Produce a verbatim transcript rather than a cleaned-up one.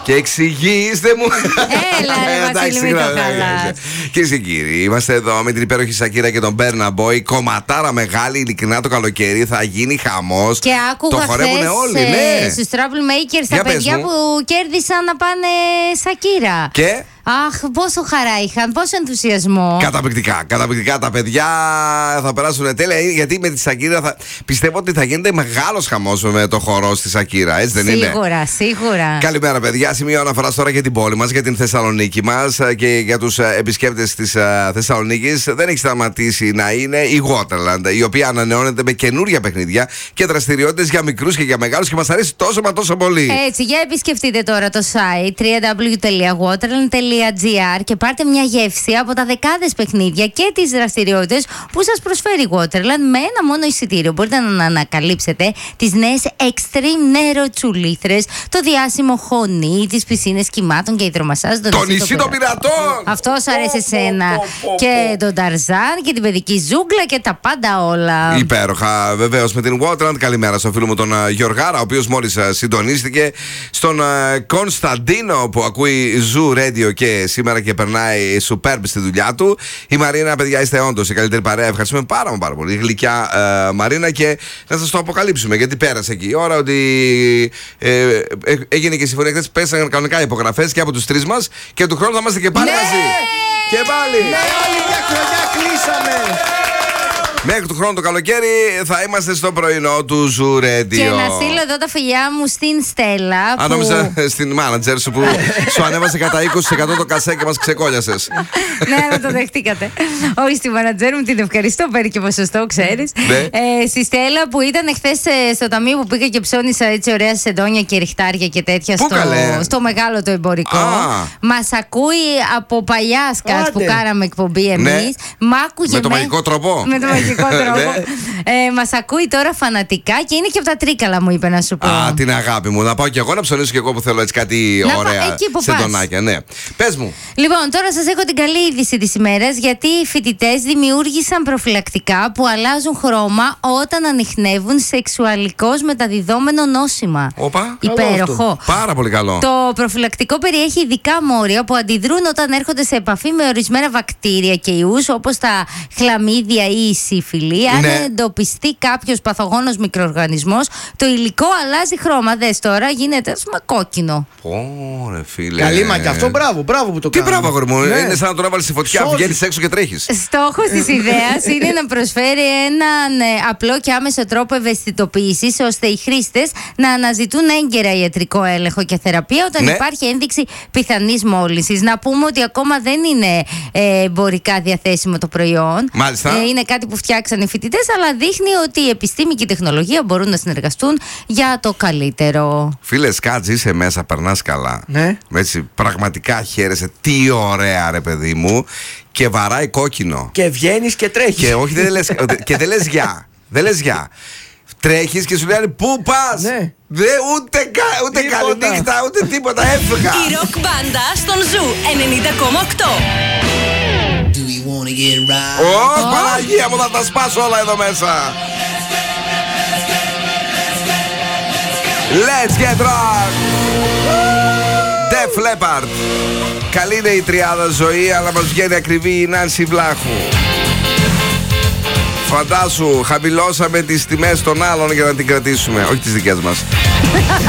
Και εξηγήστε μου. Έλα, ρε Βασίλη, μην το χαλάς. Κυρίες και κύριοι, είμαστε εδώ με την υπέροχη Σακύρα και τον Burna Boy. Κομματάρα μεγάλη, ειλικρινά το καλοκαίρι. Θα γίνει χαμός. Και άκουγα το χορεύουν όλοι, χθες, ναι. στους Troublemakers τα Για πες παιδιά μου. που κέρδισαν να πάνε Σακύρα. Και Αχ, πόσο χαρά είχαν, πόσο ενθουσιασμό. καταπληκτικά, καταπληκτικά. Τα παιδιά θα περάσουν τέλεια. Γιατί με τη Σακύρα θα... πιστεύω ότι θα γίνεται μεγάλος χαμός με το χορό στη Σακύρα, έτσι δεν είναι? Σίγουρα, σίγουρα. Καλημέρα, παιδιά. Σημείο αναφοράς τώρα για την πόλη μας, για την Θεσσαλονίκη μας και για τους επισκέπτες της Θεσσαλονίκης. Δεν έχει σταματήσει να είναι η Waterland, η οποία ανανεώνεται με καινούρια παιχνίδια και δραστηριότητες για μικρούς και για μεγάλους και μας αρέσει τόσο μα τόσο πολύ. Έτσι, για επισκεφτείτε τώρα το site double-u double-u double-u τελεία waterland τελεία gr και πάρτε μια γεύση από τα δεκάδες παιχνίδια και τις δραστηριότητες που σας προσφέρει η Waterland με ένα μόνο εισιτήριο. Μπορείτε να ανακαλύψετε τις νέες extreme νεροτσουλήθρες, το διάσημο χωνί, τις πισίνες κυμάτων και υδρομασάζ. Το νησί των πειρατών! Αυτό σου αρέσει εσένα. Και τον Ταρζάν και την παιδική ζούγκλα και τα πάντα όλα. Υπέροχα, βεβαίως με την Waterland. Καλημέρα στο φίλο μου τον uh, Γιωργάρα, ο οποίος μόλις uh, συντονίστηκε. Στον uh, Κωνσταντίνο που ακούει Zoo Radio και σήμερα και περνάει superb στη δουλειά του. Η Μαρίνα, παιδιά, είστε όντως η καλύτερη παρέα. Ευχαριστούμε πάρα, πάρα πολύ. Η γλυκιά uh, Μαρίνα, και να σας το αποκαλύψουμε γιατί πέρασε εκεί η ώρα ότι ε, ε, έγινε και η συμφωνία. Χθες πέσανε κανονικά υπογραφές και από τους τρεις μας και του χρόνου θα είμαστε και πάλι Ναι! μαζί. Και πάλι! Ναι, άλλη μια χρονιά κλείσαμε. Μέχρι του χρόνου το καλοκαίρι θα είμαστε στο πρωινό του Zoo Radio. Και να στείλω εδώ τα φιλιά μου στην Στέλλα. Αν που... νόμιζα στην μάνατζερ σου που σου ανέβασε κατά είκοσι τοις εκατό το κασέ και μας ξεκόλιασες. Ναι, αλλά το δεχτήκατε. Όχι, στη μανατζέρ μου την ευχαριστώ, παίρνει και ποσοστό, ξέρεις. Ναι. Ε, στη Στέλλα που ήταν χθες στο ταμείο που πήγα και ψώνισα έτσι ωραία σεντόνια και ριχτάρια και τέτοια Πού στο, καλέ? στο μεγάλο το εμπορικό. Α. Μας ακούει από παλιά σκάτς Άντε. που κάναμε εκπομπή εμείς. Ναι. Μ' άκουγε Με το μαγικό τρόπο. Με το μαγικό τρόπο. Ναι. ε, Μας ακούει τώρα φανατικά και είναι και από τα Τρίκαλα, μου είπε να σου πω. Α, την αγάπη μου. Να πάω κι εγώ να ψωνίσω κι εγώ που θέλω έτσι κάτι Να πά- ωραία εκεί που πας. σεντονάκια. Ναι. Πες μου. Λοιπόν, τώρα σας έχω την καλή είδηση της ημέρας, γιατί οι φοιτητές δημιούργησαν προφυλακτικά που αλλάζουν χρώμα όταν ανιχνεύουν σεξουαλικώς μεταδιδόμενο νόσημα. Όπα. Υπέροχο. Πάρα πολύ καλό. Το προφυλακτικό περιέχει ειδικά μόρια που αντιδρούν όταν έρχονται σε επαφή με ορισμένα βακτήρια και ιούς, όπως τα χλαμίδια ή η σύφυλλη. Αν Ναι. εντοπιστεί κάποιος παθογόνος μικροοργανισμός, το υλικό αλλάζει χρώμα. Δες τώρα, γίνεται ας πούμε κόκκινο. Ωρε φίλε. Καλή μα και αυτό, μπράβο, μπράβο που το Τι κάνουμε. μπράβο, αγόρι μου. Ναι. Είναι σαν να τον έβαλε στη φωτιά. Σώζει. Βγαίνεις έξω και τρέχεις. Στόχος της ιδέας είναι να προσφέρει έναν ε, απλό και άμεσο τρόπο ευαισθητοποίησης, ώστε οι χρήστες να αναζητούν έγκαιρα ιατρικό έλεγχο και θεραπεία όταν Ναι. υπάρχει ένδειξη πιθανής μόλυνσης. Να πούμε ότι ακόμα δεν είναι ε, εμπορικά διαθέσιμο το προϊόν. Μάλιστα. Ε, είναι κάτι που φτιάξαν οι φοιτητές, αλλά δείχνει ότι η επιστήμη και η τεχνολογία μπορούν να συνεργαστούν για το καλύτερο. Φίλε, σκάτζ, είσαι μέσα, περνάς καλά. Ναι. Έτσι, πραγματικά χαίρεσαι. Τι ωραία, ρε παιδί μου. Και βαράει κόκκινο. Και βγαίνεις και τρέχεις. Και όχι, δεν λες, και δεν λες γεια. Δεν λες γεια. Τρέχεις και σου λέει πού πας. Ναι. Δε, ούτε κα- ούτε Τίποτα. καληνύχτα, ούτε τίποτα. Έφυγα. Η ροκ μπάντα στον Ζου ενενήντα κόμμα οκτώ. Ω, Παναγία μου, θα τα σπάσω όλα εδώ μέσα. Let's get rock. Def Leppard. Καλή είναι η τριάδα ζωή, αλλά μας βγαίνει ακριβή η Νάνση Βλάχου. Φαντάσου, χαμηλώσαμε τις τιμές των άλλων για να την κρατήσουμε, όχι τις δικές μας.